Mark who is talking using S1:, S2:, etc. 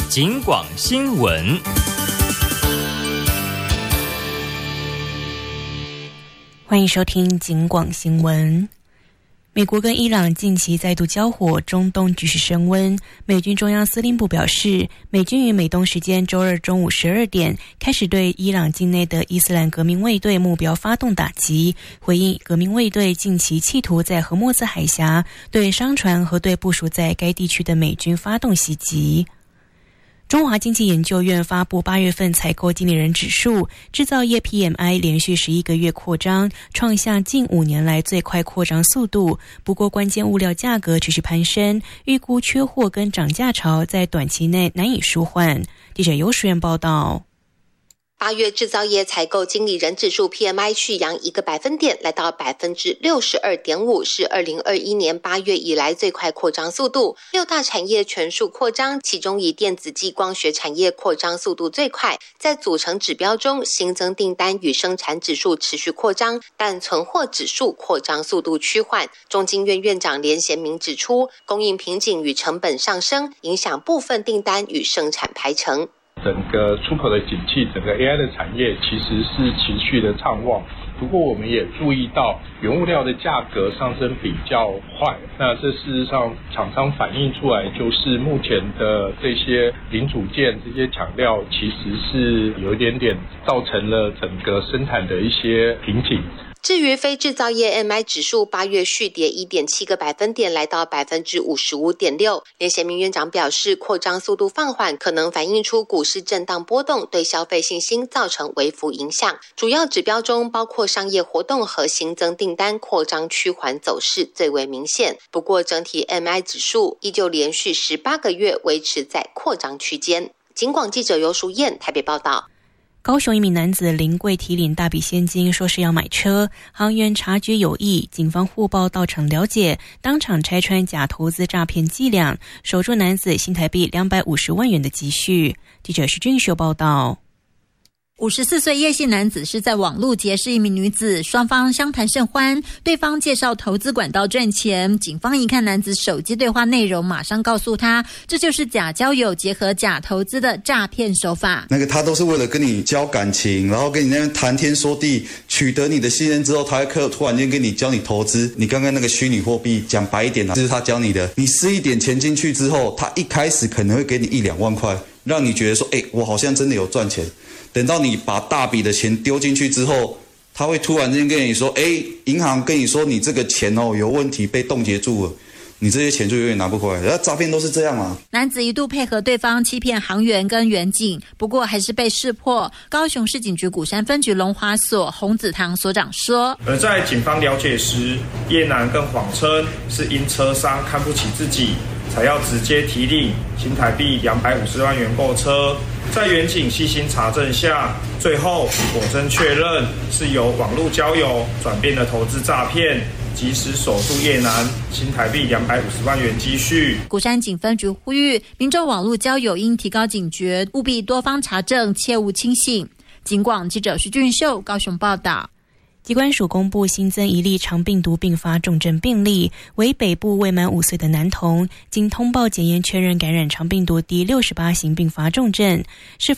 S1: 警广新闻。
S2: 欢迎收听警广新闻。美国跟伊朗近期再度交火，中东局势升温。美军中央司令部表示，美军于美东时间周二中午12点开始对伊朗境内的伊斯兰革命卫队目标发动打击，回应革命卫队近期企图在荷默兹海峡对商船和对部署在该地区的美军发动袭击。中华经济研究院发布8月份采购经理人指数，制造业 PMI 连续11个月扩张，创下近5年来最快扩张速度。不过关键物料价格持续攀升，预估缺货跟涨价潮在短期内难以舒缓。记者尤淑燕报道。
S3: 8月制造业采购经理人指数 PMI 续扬1个百分点，来到 62.5%， 是2021年8月以来最快扩张速度。6大产业全数扩张，其中以电子及光学产业扩张速度最快。在组成指标中，新增订单与生产指数持续扩张，但存货指数扩张速度趋缓。中经院院长连贤明指出，供应瓶颈与成本上升，影响部分订单与生产排程。
S4: 整个出口的景气，整个 AI 的产业其实是持续的畅旺，不过我们也注意到原物料的价格上升比较快，那这事实上厂商反映出来就是目前的这些零组件、这些抢料其实是有一点点造成了整个生产的一些瓶颈。
S3: 至于非制造业 MI 指数8月续跌 1.7个百分点，来到 55.6%。连贤明院长表示，扩张速度放缓可能反映出股市震荡波动对消费信心造成微幅影响。主要指标中包括商业活动和新增订单扩张趋缓走势最为明显。不过整体 MI 指数依旧连续18个月维持在扩张区间。警广记者尤淑燕台北报道。
S2: 高雄一名男子临柜提领大笔现金，说是要买车，行员察觉有异，警方互报到场了解，当场拆穿假投资诈骗伎俩，守住男子新台币250万元的积蓄。记者徐俊秀报道。
S5: 54岁叶姓男子是在网络结识一名女子，双方相谈甚欢，对方介绍投资管道赚钱。警方一看男子手机对话内容，马上告诉他，这就是假交友结合假投资的诈骗手法。
S6: 他都是为了跟你交感情，然后跟你那边谈天说地，取得你的信任之后，他会突然间跟你教你投资。你刚刚那个虚拟货币，讲白一点这是他教你的。你施一点钱进去之后，他一开始可能会给你1-2万块，让你觉得说，我好像真的有赚钱。等到你把大笔的钱丢进去之后，他会突然间跟你说，银行跟你说你这个钱有问题，被冻结住了，你这些钱就永远拿不回来。诈骗都是这样嘛。
S5: 男子一度配合对方欺骗行员跟员警，不过还是被识破。高雄市警局鼓山分局龙华所洪子堂所长说，
S7: 而在警方了解时，叶男更谎称是因车商看不起自己，才要直接提领新台币250万元购车。在员警细心查证下，最后果真确认是由网络交友转变的投资诈骗，及时守住叶男新台币250万元积蓄。
S5: 鼓山警分局呼吁民众网络交友应提高警觉，务必多方查证，切勿轻信。警广记者徐俊秀高雄报道。
S2: 疾管署公布新增一例肠病毒并发重症病例，为北部未满5岁的男童，经通报检验确认感染肠病毒第68型并发重症，是